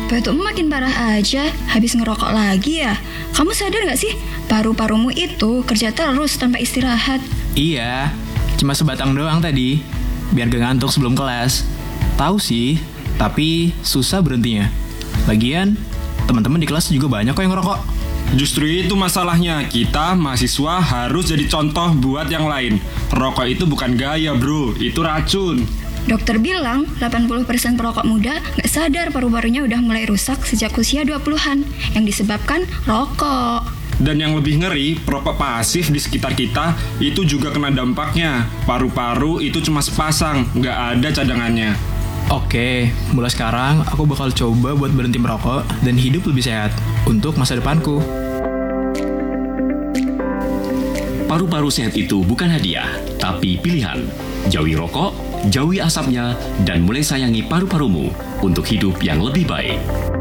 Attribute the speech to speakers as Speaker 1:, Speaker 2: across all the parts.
Speaker 1: Batukmu makin parah aja, habis ngerokok lagi ya? Kamu sadar gak sih? Paru-parumu itu kerja terus tanpa istirahat.
Speaker 2: Iya, cuma sebatang doang tadi, biar gak ngantuk sebelum kelas. Tahu sih, tapi susah berhentinya. Lagian, teman-teman di kelas juga banyak kok yang ngerokok.
Speaker 3: Justru itu masalahnya, kita mahasiswa harus jadi contoh buat yang lain. Rokok itu bukan gaya bro, itu racun.
Speaker 1: Dokter bilang 80% perokok muda gak sadar paru-parunya udah mulai rusak sejak usia 20-an, yang disebabkan rokok.
Speaker 3: Dan yang lebih ngeri, perokok pasif di sekitar kita itu juga kena dampaknya. Paru-paru itu cuma sepasang, gak ada cadangannya.
Speaker 2: Oke, mulai sekarang aku bakal coba buat berhenti merokok dan hidup lebih sehat untuk masa depanku.
Speaker 4: Paru-paru sehat itu bukan hadiah, tapi pilihan. Jauhi rokok, jauhi asapnya, dan mulai sayangi paru-parumu untuk hidup yang lebih baik.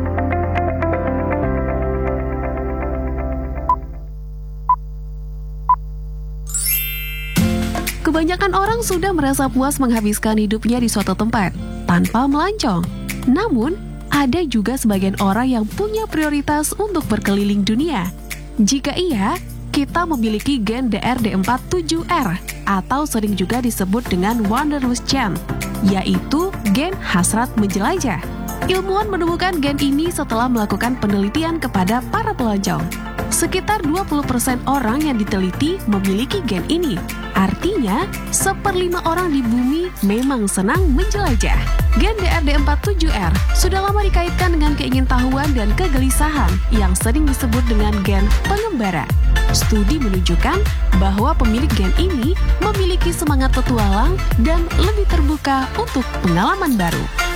Speaker 5: Kebanyakan orang sudah merasa puas menghabiskan hidupnya di suatu tempat tanpa melancong. Namun, ada juga sebagian orang yang punya prioritas untuk berkeliling dunia. Jika iya, kita memiliki gen DRD47R atau sering juga disebut dengan Wanderlust Gen, yaitu gen hasrat menjelajah. Ilmuwan menemukan gen ini setelah melakukan penelitian kepada para pelancong. Sekitar 20% orang yang diteliti memiliki gen ini. Artinya, 1/5 orang di bumi memang senang menjelajah. Gen DRD47R sudah lama dikaitkan dengan keingintahuan dan kegelisahan yang sering disebut dengan gen pengembara. Studi menunjukkan bahwa pemilik gen ini memiliki semangat petualang dan lebih terbuka untuk pengalaman baru.